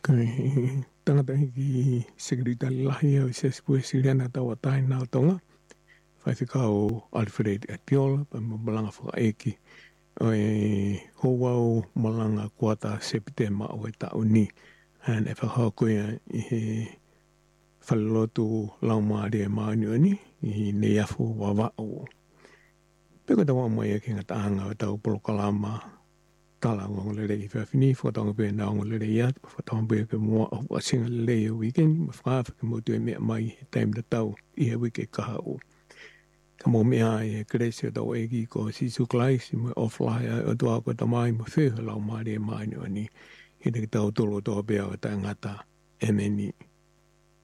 Kai tangata hiki segrita lahi au se spue siriana tawa tai nā tonga. Whai whikau Alfred Atiola, pa malanga whakaeki. Oi howau malanga kuata septema o e tau ni. Han e whakakoia i he whalilotu laumāri e maani oni, i he neiafu wawao. Peko tawa mai e kinga taanga o tau polokalama tala ngolere I whawhini, whakatanga pē nā ngolere I atu, whakatanga pē ke mua a singa lei o weekend, ma whakawhaka motu e mea mai he taim da tau I he wike kaha o. Ka mō mea e kresi o tau eki ko sisu klaisi mo offline o tua ko tamai mo whiha lau maari e maani o ni. He te tau tolo toa pēa o tai ngata MNI.